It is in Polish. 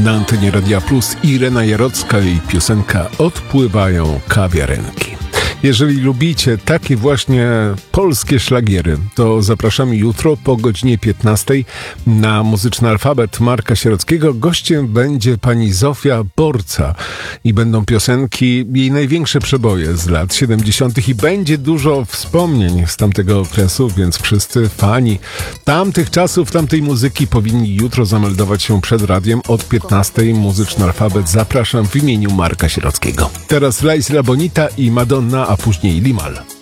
Na antenie Radia Plus Irena Jarocka i piosenka Odpływają kawiarenki. Jeżeli lubicie takie właśnie polskie szlagiery, to zapraszamy jutro po godzinie 15 na Muzyczny Alfabet Marka Sierockiego. Gościem będzie pani Zofia Borca i będą piosenki, jej największe przeboje z lat 70. i będzie dużo wspomnień z tamtego okresu, więc wszyscy fani tamtych czasów, tamtej muzyki powinni jutro zameldować się przed radiem od 15. Muzyczny Alfabet. Zapraszam w imieniu Marka Sierockiego. Teraz La Isla Bonita i Madonna, a później Limal.